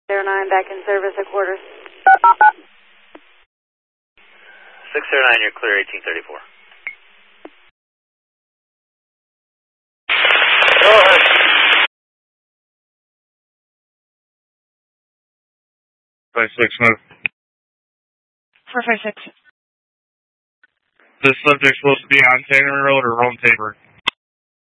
09 back in service at quarters. 609, you're clear, 1834. Go ahead. 56, move. 456. This subject's supposed to be on Tannery Road or Rome Tabor?